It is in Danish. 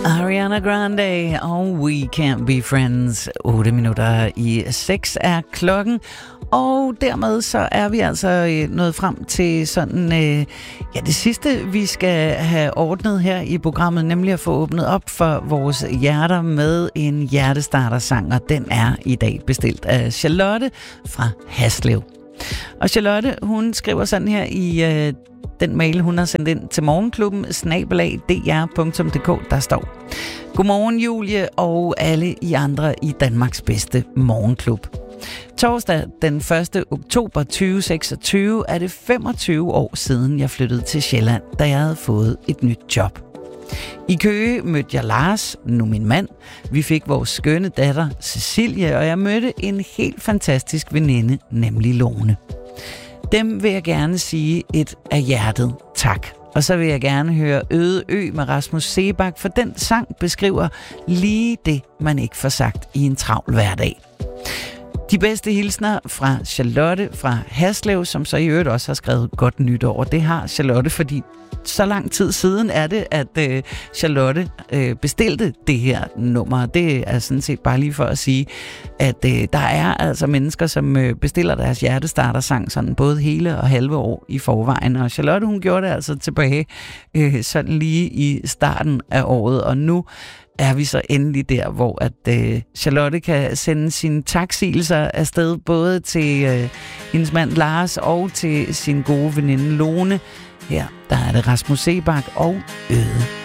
Ariana Grande og We Can't Be Friends. 8 minutter i 6 er klokken. Og dermed så er vi altså nået frem til sådan, det sidste, vi skal have ordnet her i programmet, nemlig at få åbnet op for vores hjerter med en hjertestartersang, og den er i dag bestilt af Charlotte fra Haslev. Og Charlotte, hun skriver sådan her i den mail, hun har sendt ind til morgenklubben, @dr.dk, der står: Godmorgen Julie og alle I andre i Danmarks bedste morgenklub. Torsdag den 1. oktober 2026 er det 25 år siden, jeg flyttede til Sjælland, da jeg havde fået et nyt job. I Køge mødte jeg Lars, nu min mand. Vi fik vores skønne datter Cecilie, og jeg mødte en helt fantastisk veninde, nemlig Lone. Dem vil jeg gerne sige et af hjertet tak. Og så vil jeg gerne høre Øde Ø med Rasmus Seebach, for den sang beskriver lige det, man ikke får sagt i en travl hverdag. De bedste hilsner fra Charlotte fra Haslev, som så i øvrigt også har skrevet godt nytår. Det har Charlotte, fordi så lang tid siden er det, at Charlotte bestilte det her nummer. Det er sådan set bare lige for at sige, at der er altså mennesker, som bestiller deres hjertestartersang sådan både hele og halve år i forvejen. Og Charlotte, hun gjorde det altså tilbage sådan lige i starten af året, og nu er vi så endelig der, hvor at Charlotte kan sende sine taksigelser afsted både til hendes mand Lars og til sin gode veninde Lone. Her der er det Rasmus Seebach og Øde